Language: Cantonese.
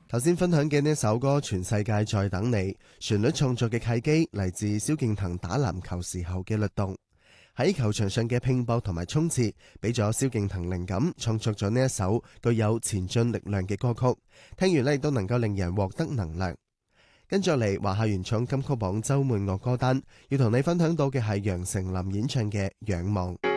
頭先分享嘅呢首歌《全世界在等你》，旋律創作嘅契機嚟自蕭敬騰打籃球時候嘅律動，喺球場上嘅拼搏同埋衝刺，俾咗蕭敬騰靈感，創作咗呢一首具有前進力量嘅歌曲。聽完呢，亦都能夠令人獲得能量。跟住嚟，華夏原創金曲榜周末樂歌單，要同你分享到嘅係楊丞琳演唱嘅《仰望》。